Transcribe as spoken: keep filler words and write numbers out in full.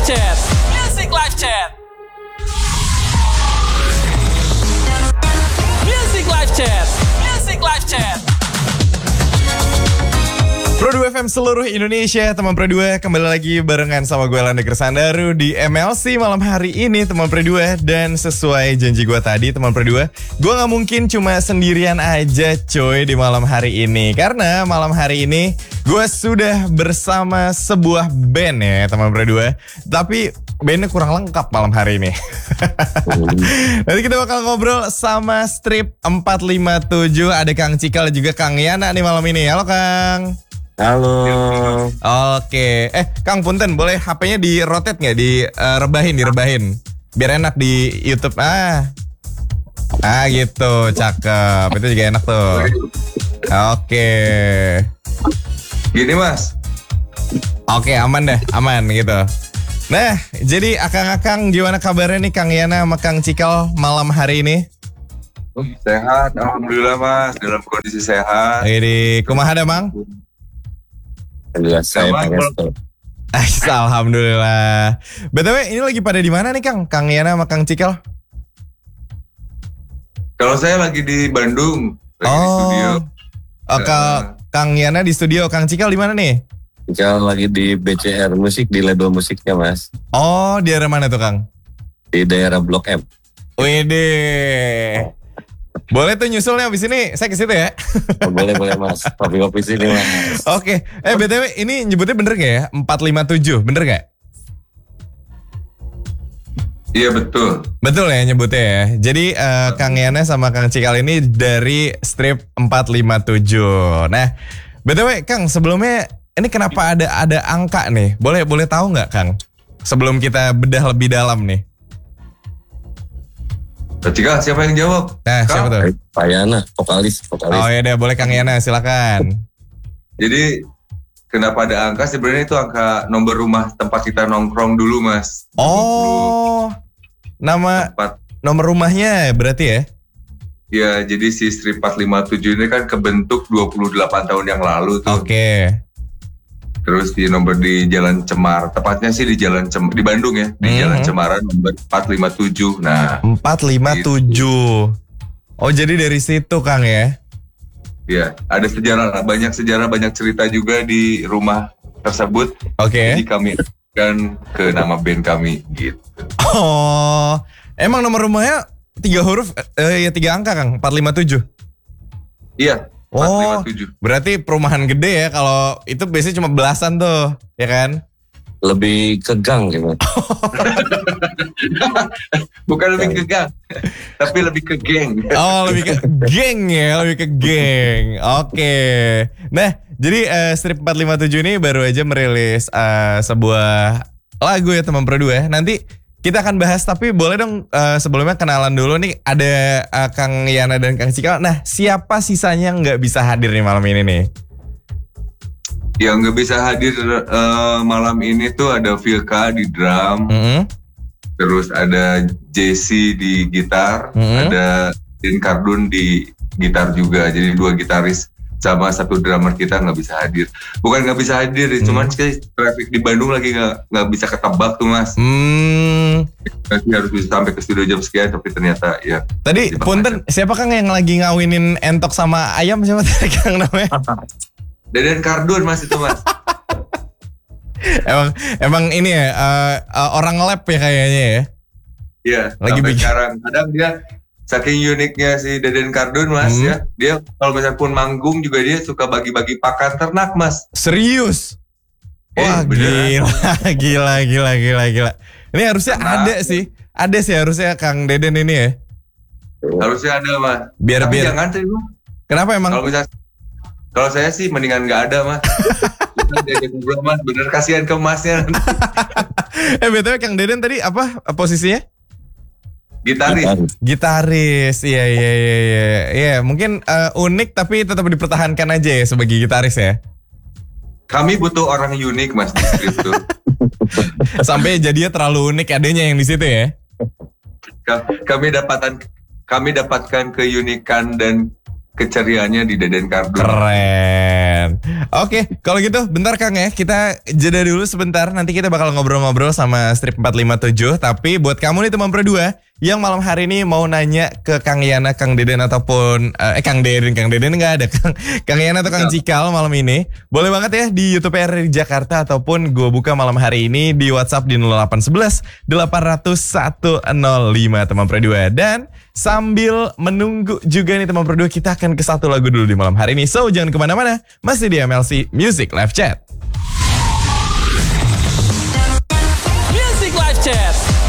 Chat. Music Live Chat. Music Live Chat. Music Live Chat. Pro dua F M seluruh Indonesia, teman Pro dua kembali lagi barengan sama gue Landa Kersandaru di M L C malam hari ini teman Pro dua. Dan sesuai janji gue tadi teman Pro dua, gue gak mungkin cuma sendirian aja coy di malam hari ini. Karena malam hari ini gue sudah bersama sebuah band ya teman Pro dua. Tapi bandnya kurang lengkap malam hari ini. Nanti kita bakal ngobrol sama Strip empat lima tujuh. Ada Kang Cikal dan juga Kang Yana nih malam ini. Halo Kang. Halo. Oke, eh Kang Punten, boleh H P-nya di rotate nggak, di uh, rebahin, direbahin, biar enak di YouTube. Ah, ah gitu, cakep. Itu juga enak tuh. Oke. Gini mas. Oke, aman deh, aman gitu. Nah, jadi akang-akang gimana kabarnya nih Kang Yana sama Kang Cikal malam hari ini? Sehat, alhamdulillah mas, dalam kondisi sehat. Ini kumaha ada Mang? Alhamdulillah saya Pangestu. Alhamdulillah. B T W ini lagi pada di mana nih Kang? Kang Yana sama Kang Cikal? Kalau saya lagi di Bandung, lagi oh. di studio. Oh, uh, Kang Yana di studio, Kang Cikal di mana nih? Cikal lagi di B C R Musik, di label musiknya mas. Oh, di daerah mana tuh Kang? Di daerah Blok M. Wede. Boleh tuh nyusulnya abis ini, saya ke situ ya. Oh, boleh boleh mas, kopi-kopi sini mas. Oke, eh B T W ini nyebutnya bener gak ya? empat lima tujuh, bener gak? Iya betul. Betul ya nyebutnya ya. Jadi uh, Kang Yana sama Kang Cikal ini dari Strip empat lima tujuh. Nah, B T W Kang, sebelumnya ini kenapa ada ada angka nih? Boleh boleh tahu nggak Kang? Sebelum kita bedah lebih dalam nih. Cikal, siapa yang jawab? Nah, Kang? siapa tuh? Pak Yana, vokalis, vokalis. Oh ya deh, boleh Kang Yana, silakan. Jadi kenapa ada angka? Sebenarnya itu angka nomor rumah tempat kita nongkrong dulu mas. Oh, nama Tempat. nomor rumahnya berarti ya? Ya, jadi si Strip empat lima tujuh ini kan kebentuk dua puluh delapan tahun yang lalu tuh. Oke. Okay. Terus di nomor di Jalan Cemar, tepatnya sih di Jalan Cem di Bandung ya, di Mm-hmm. Jalan Cemara nomor empat lima tujuh. Nah, empat lima tujuh. Oh, jadi dari situ Kang ya? ya ada sejarah, banyak sejarah, banyak cerita juga di rumah tersebut. Oke. Jadi kami kan ke nama band kami gitu. Oh, emang nomor rumahnya tiga huruf, eh, ya tiga angka Kang, empat lima tujuh. Iya. empat lima tujuh. Oh, berarti perumahan gede ya. Kalau itu biasanya cuma belasan tuh, ya kan? Lebih ke gang gitu. Bukan lebih ke gang, tapi lebih ke geng. Oh, lebih ke geng ya, lebih ke geng. Oke. Nah, jadi uh, Strip empat lima tujuh ini baru aja merilis uh, sebuah lagu ya teman Pro dua. Nanti kita akan bahas, tapi boleh dong uh, sebelumnya kenalan dulu nih. Ada uh, Kang Yana dan Kang Cikal. Nah, siapa sisanya yang nggak bisa hadir nih malam ini nih? Yang nggak bisa hadir uh, malam ini tuh ada Vilka di drum, Mm-hmm. terus ada Jesse di gitar, Mm-hmm. ada Din Kardun di gitar juga. Jadi dua gitaris sama satu drummer kita nggak bisa hadir. Bukan nggak bisa hadir, hmm. cuman traffic di Bandung lagi nggak nggak bisa ketebak tuh mas. Hmm. Nanti harus bisa sampai ke studio jam sekian, tapi ternyata ya. Tadi punten, siapa Kang yang lagi ngawinin entok sama ayam, siapa tadi Kang namanya? Deden Kardun mas itu mas. emang emang ini ya uh, uh, orang lab ya kayaknya ya. Iya. Lagi bikin. Sekarang kadang dia saking uniknya si Deden Kardun mas hmm. ya, dia kalau misalnya pun manggung juga dia suka bagi-bagi pakan ternak mas. Serius? Eh, Wah beneran. gila, gila, gila, gila, gila. Ini harusnya Ternak. ada sih, ada sih harusnya Kang Deden ini ya. Harusnya ada mas. Biar Tapi biar. jangan sih mas. Kenapa emang? Kalau misalnya, kalau saya sih mendingan nggak ada mas. Deden ngobrol mas, bener kasihan ke masnya. eh B T W Kang Deden tadi apa posisinya? Gitaris. Gitaris, iya iya iya iya. Iya, mungkin uh, unik tapi tetap dipertahankan aja ya sebagai gitaris ya. Kami butuh orang unik mas di Strip tuh. Sampai jadinya terlalu unik adanya yang di situ ya. Kami dapatkan kami dapatkan keunikan dan keceriaannya di Deden Kardun. Keren. Oke, kalau gitu bentar Kang ya, kita jeda dulu sebentar. Nanti kita bakal ngobrol-ngobrol sama Strip empat lima tujuh. Tapi buat kamu nih teman Pro dua yang malam hari ini mau nanya ke Kang Yana, Kang Deden ataupun eh Kang Deden, Kang Deden nggak ada, Kang Kang Yana atau Kang Cikal malam ini, boleh banget ya di YouTube R R I Jakarta ataupun gue buka malam hari ini di WhatsApp di nol delapan satu satu delapan nol nol satu nol lima teman Pro dua. Dan sambil menunggu juga nih teman Pro dua, kita akan ke satu lagu dulu di malam hari ini. So jangan kemana-mana, masih di M L C Music Live Chat.